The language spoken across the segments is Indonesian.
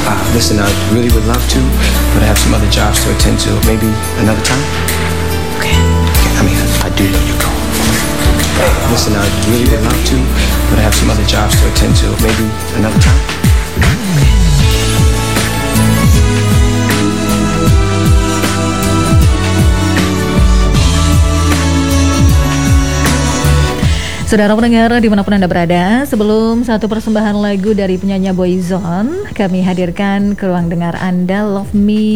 Listen, I really would love to, but I have some other jobs to attend to. Maybe another time? Okay. I mean, I do know you're cold. Hey, listen, I really would love to, but I have some other jobs to attend to. Maybe another time? Okay. Saudara pendengar dimanapun Anda berada, sebelum satu persembahan lagu dari penyanyi Boyzone, kami hadirkan ke ruang dengar Anda Love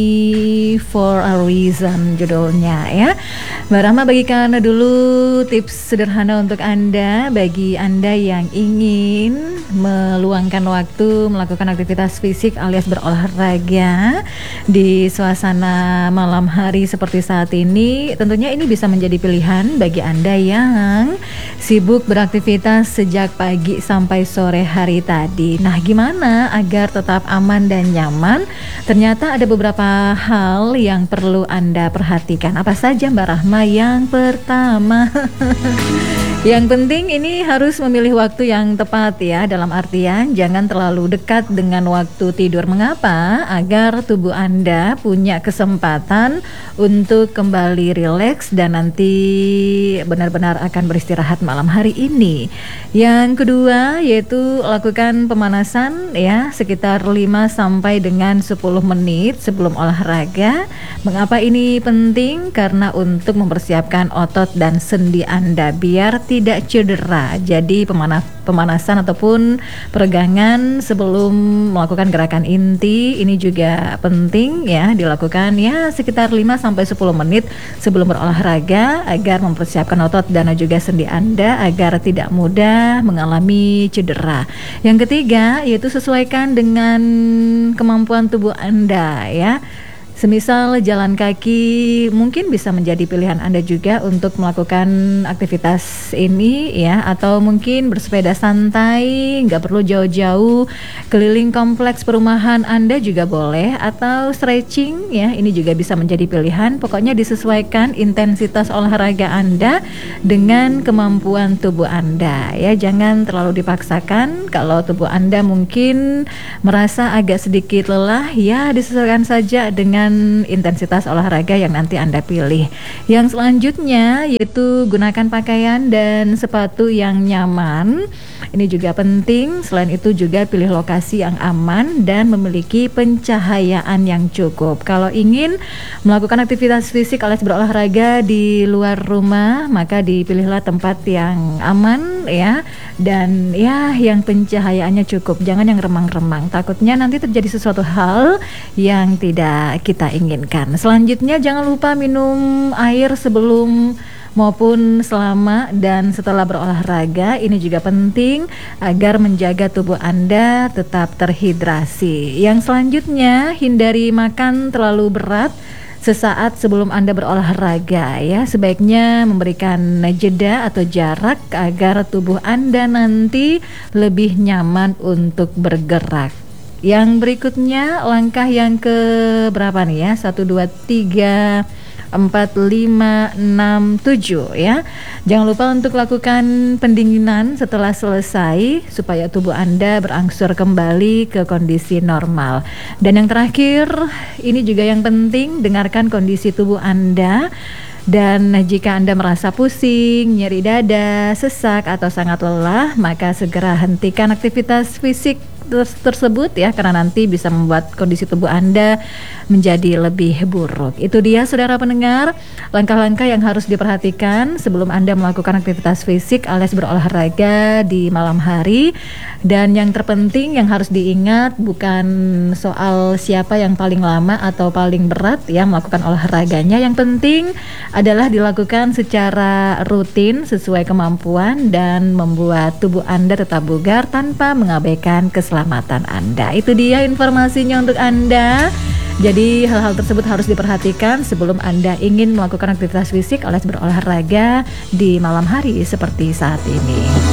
Me For A Reason judulnya ya. Mbak Rahma bagikan dulu tips sederhana untuk Anda, bagi Anda yang ingin meluangkan waktu melakukan aktivitas fisik alias berolahraga di suasana malam hari seperti saat ini. Tentunya ini bisa menjadi pilihan bagi Anda yang sibuk beraktivitas sejak pagi sampai sore hari tadi. Nah, gimana agar tetap aman dan nyaman? Ternyata ada beberapa hal yang perlu Anda perhatikan. Apa saja Mbak Rahma? Yang pertama, yang penting ini harus memilih waktu yang tepat ya. Dalam artian jangan terlalu dekat dengan waktu tidur. Mengapa? Agar tubuh Anda punya kesempatan untuk kembali rileks dan nanti benar-benar akan beristirahat malam hari ini. Yang kedua yaitu lakukan pemanasan ya sekitar 5 sampai dengan 10 menit sebelum olahraga. Mengapa ini penting? Karena untuk mempersiapkan otot dan sendi Anda biar tidak cedera. Jadi pemanasan ataupun peregangan sebelum melakukan gerakan inti ini juga penting ya dilakukan ya sekitar 5 sampai 10 menit sebelum berolahraga agar mempersiapkan otot dan juga sendi Anda agar tidak mudah mengalami cedera. Yang ketiga yaitu sesuaikan dengan kemampuan tubuh Anda ya. Semisal jalan kaki mungkin bisa menjadi pilihan Anda juga untuk melakukan aktivitas ini ya, atau mungkin bersepeda santai, nggak perlu jauh-jauh, keliling kompleks perumahan Anda juga boleh, atau stretching ya, ini juga bisa menjadi pilihan. Pokoknya disesuaikan intensitas olahraga Anda dengan kemampuan tubuh Anda ya, jangan terlalu dipaksakan. Kalau tubuh Anda mungkin merasa agak sedikit lelah ya, disesuaikan saja dengan intensitas olahraga yang nanti Anda pilih. Yang selanjutnya yaitu gunakan pakaian dan sepatu yang nyaman. Ini juga penting. Selain itu juga pilih lokasi yang aman dan memiliki pencahayaan yang cukup. Kalau ingin melakukan aktivitas fisik alias berolahraga di luar rumah, maka dipilihlah tempat yang aman ya, dan ya yang pencahayaannya cukup. Jangan yang remang-remang. Takutnya nanti terjadi sesuatu hal yang tidak kita inginkan. Selanjutnya jangan lupa minum air sebelum maupun selama dan setelah berolahraga. Ini juga penting agar menjaga tubuh Anda tetap terhidrasi. Yang selanjutnya, hindari makan terlalu berat sesaat sebelum Anda berolahraga ya. Sebaiknya memberikan jeda atau jarak agar tubuh Anda nanti lebih nyaman untuk bergerak. Yang berikutnya langkah yang ke berapa nih ya? 1, 2, 3, 4, 5, 6, 7 ya. Jangan lupa untuk lakukan pendinginan setelah selesai supaya tubuh Anda berangsur kembali ke kondisi normal. Dan yang terakhir, ini juga yang penting, dengarkan kondisi tubuh Anda. Dan jika Anda merasa pusing, nyeri dada, sesak atau sangat lelah, maka segera hentikan aktivitas fisik tersebut ya, karena nanti bisa membuat kondisi tubuh Anda menjadi lebih buruk. Itu dia saudara pendengar, langkah-langkah yang harus diperhatikan sebelum Anda melakukan aktivitas fisik alias berolahraga di malam hari. Dan yang terpenting yang harus diingat bukan soal siapa yang paling lama atau paling berat ya melakukan olahraganya. Yang penting adalah dilakukan secara rutin sesuai kemampuan dan membuat tubuh Anda tetap bugar tanpa mengabaikan keselamatan Anda. Itu dia informasinya untuk Anda. Jadi hal-hal tersebut harus diperhatikan sebelum Anda ingin melakukan aktivitas fisik alias berolahraga di malam hari seperti saat ini.